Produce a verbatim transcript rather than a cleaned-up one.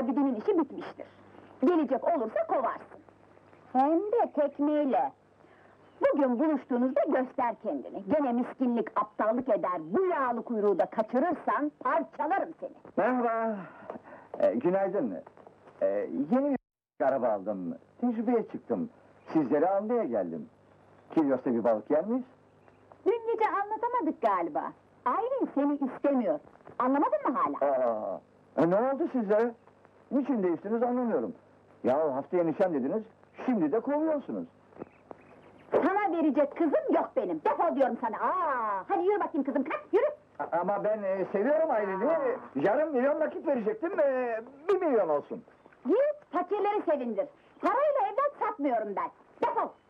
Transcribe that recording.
Abidinin işi bitmiştir. Gelecek olursa kovarsın. Hem de tekmeyle. Bugün buluştuğunuzda göster kendini. Gene miskinlik, aptallık eder, bu yağlı kuyruğu da kaçırırsan parçalarım seni. Merhaba, ee, günaydın. Ee, yeni bir araba aldım, tecrübeye çıktım. Sizleri almaya geldim. Kilyos'ta bir balık yer miyiz? Dün gece anlatamadık galiba. Aylin seni istemiyor. Anlamadın mı hala? Aa, e, ne oldu size? Niçin değiştiniz anlamıyorum. Ya haftaya nişan dediniz, şimdi de kovuyorsunuz. Sana verecek kızım yok benim. Defol diyorum sana. Aa, hadi yürü bakayım kızım, kalk yürü. A- Ama ben e, seviyorum Aylin'i. Yarım milyon nakit verecektim, e, bir milyon olsun. Git, fakirleri sevindir. Parayla evlat satmıyorum ben. Defol.